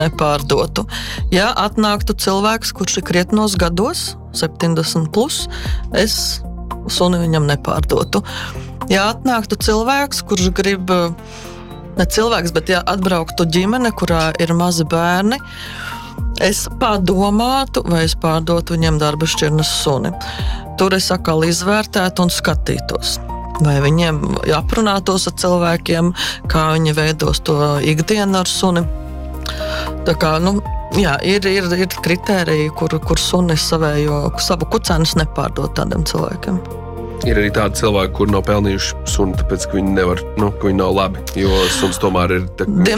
nepārdotu. Ja atnāktu cilvēks, kurš ir krietnos gados, 70 plus, es suni viņam nepārdotu. Ja atnāktu cilvēks, kurš grib, ne cilvēks, bet ja atbrauktu ģimene, kurā ir mazi bērni, es padomātu, vai es pārdotu viņiem darba šķirnes suni. Tur es atkal izvērtētu un skatītos. Vai viņiem aprunātos ar cilvēkiem, kā viņi veidos to ikdienu ar suni. Tā kā, ir kritēriji, kur sunis savu kucēnus nepārdot tādiem cilvēkiem. Ir arī tādi cilvēki, kur nav pelnījuši suni, tāpēc, ka viņi nevar, ka viņi nav labi, jo suns tomēr ir...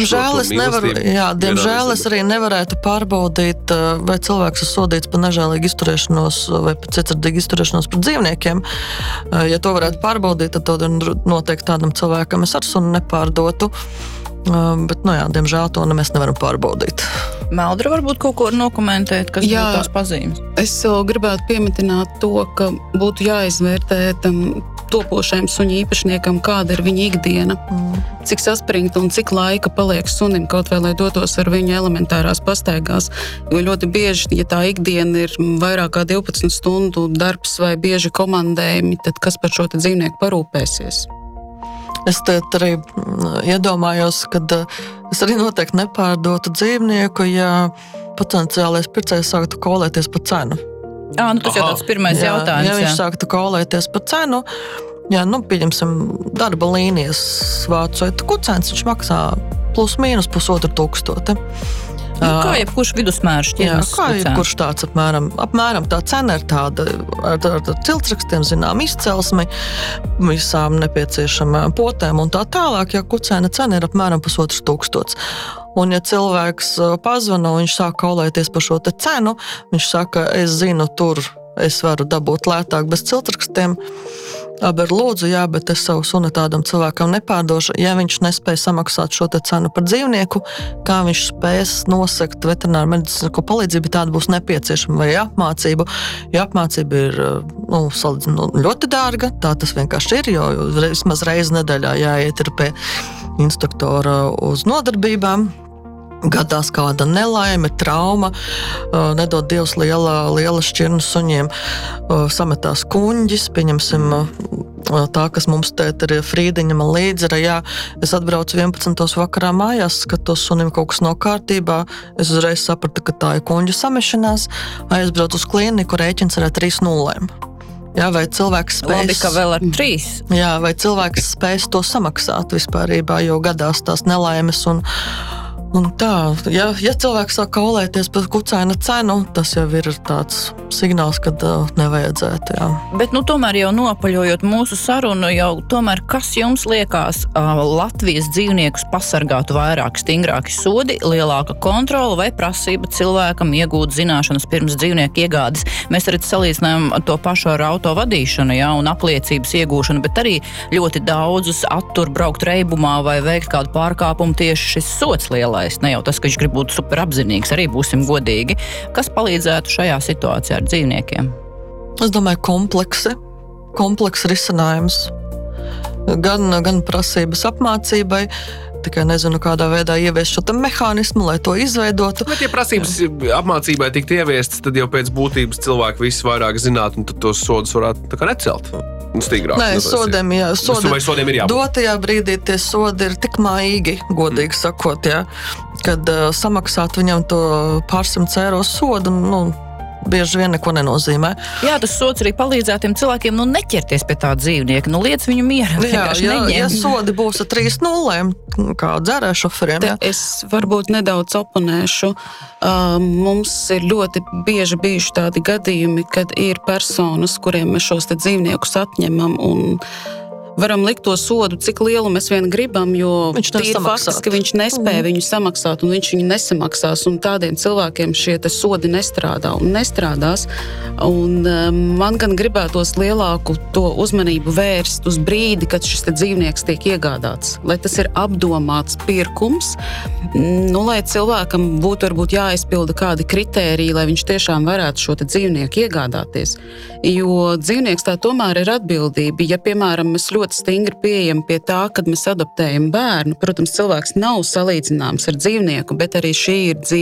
Diemžēl es arī nevarētu pārbaudīt, vai cilvēks ir sodīts par nežēlīgu izturēšanos vai par cietsirdīgu izturēšanos pret dzīvniekiem. Ja to varētu pārbaudīt, tad noteikti tādam cilvēkam es ar suni nepārdotu. Bet, diemžēl to mēs nevaram pārbaudīt. Meldra varbūt kaut ko nokomentēt, kas būtu tās pazīmes? Es gribētu pieminēt to, ka būtu jāizvērtē topošajam suņu īpašniekam, kāda ir viņa ikdiena, cik saspringta un cik laika paliek sunim, kaut vai lai dotos ar viņu elementārās pastaigās. Jo ļoti bieži, ja tā ikdiena ir vairāk kā 12 stundu darbs vai bieži komandējumi, tad kas par šo dzīvnieku parūpēsies? Es arī iedomājos, ka es arī noteikti nepārdotu dzīvnieku, ja potenciālais pircējs sāktu kolēties par cenu. Tas jau tāds pirmais jautājums. Ja viņš sāktu kolēties par cenu, pieņemsim darba līnijas vācu kucēns, viņš maksā plus mīnus 1500. Kā jebkurš vidusmēra šķirnes kucēns? Kā jebkurš tāds apmēram tā cena ir tāda ar ciltsrakstiem, zinām, izcelsmi, visām nepieciešamām potēm un tā tālāk, ja kucēna cena ir apmēram 1500. Un ja cilvēks pazvana un viņš sāk kaulēties par šo te cenu, viņš saka, es zinu, tur es varu dabūt lētāk bez ciltrakstiem, aber lūdzu, bet es savu suni tādam cilvēkam nepārdošu, ja viņš nespēja samaksāt šo te cenu par dzīvnieku, kā viņš spēs nosekt veterināru medicīnisko palīdzību, tāda būs nepieciešama vai apmācību. Ja apmācība ir ļoti dārga, tā tas vienkārši ir, jo vismaz reizi nedēļā jāiet ir pie instruktora uz nodarbībām. Gadās kāda nelaime, trauma, nedod Dievs liela šķirnu suņiem, sametās kuņģis, pieņemsim tā, kas mums tēt ir Frīdiņa man līdzi, es atbraucu 11. vakarā mājās, skatos sunim kaut kas nav kārtībā, es uzreiz sapratu, ka tā ir kuņģa samešanās, aizbraucu uz klīniku, rēķins ar 3-0. Vai cilvēks spēs... Labi, ka vēl ar 3. Vai cilvēks spēs to samaksāt vispārībā, jo gadās tās nelaimes un tā, ja cilvēks sāk kaulēties par kucēna cenu, tas jau ir tāds signāls, kad nevajadzētu, Bet, tomēr jau nopaļojot mūsu sarunu, tomēr kas jums liekas Latvijas dzīvniekus pasargātu vairāk, stingrāki sodi, lielāka kontrola vai prasība cilvēkam iegūt zināšanas pirms dzīvnieku iegādes? Mēs arī salīdzinājām to pašu ar auto vadīšanu, un apliecības iegūšanu, bet arī ļoti daudzus attur braukt reibumā vai veikt kādu pārkāpumu tieši šis sods lielais. Ne jau tas, ka viņš grib būt super apzinīgs, arī būsim godīgi. Kas palīdzētu šajā situācijā ar dzīvniekiem? Es domāju, kompleks risinājums. Gan prasības apmācībai, tikai nezinu, kādā veidā ieviest šo mehānismu, lai to izveidotu. Bet, ja prasības apmācībai tiktu ieviestas, tad jau pēc būtības cilvēki visi vairāk zinātu, un tad tos sodus varētu tā kā necelt. Stīgrāk. Nē, sodiem ir jābūt. Dotajā brīdī tie sodi ir tik maigi, godīgi sakot, kad samaksāt viņam to pārsimt eiro sodu, bieži vien neko nenozīmē. Tas sods arī palīdzētu tiem cilvēkiem, neķerties pie tā dzīvnieka, liec viņu mieru, vienkārši neņem. Ja sodi būs ar 3-0, kā dzērē šoferiem, Es varbūt nedaudz oponēšu. Mums ir ļoti bieži bijuši tādi gadījumi, kad ir personas, kuriem mēs šos te dzīvniekus atņemam un varam likt to sodu, cik lielu mēs vien gribam, jo tīri faktiski viņš nespēja viņu samaksāt un viņš viņu nesamaksās, un tādiem cilvēkiem šie te sodi nestrādā un nestrādās. Un man gan gribētos lielāku to uzmanību vērst uz brīdi, kad šis te dzīvnieks tiek iegādāts, lai tas ir apdomāts pirkums, lai cilvēkam būtu varbūt jāizpilda kādi kritēriji, lai viņš tiešām varētu šo te dzīvnieku iegādāties. Jo dzīvnieks tā tomēr ir atbildība. Ja, piemēram, mēs ļoti ļoti stingri pieejami pie tā, kad mēs adoptējam bērnu. Protams, cilvēks nav salīdzināms ar dzīvnieku, bet arī šī ir dzīve.